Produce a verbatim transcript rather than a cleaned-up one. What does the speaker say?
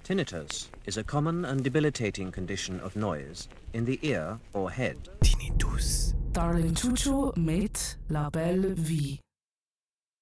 Tinnitus is a common and debilitating condition of noise in the ear or head. Tinnitus. Darling Chuchu mit La Belle Vie.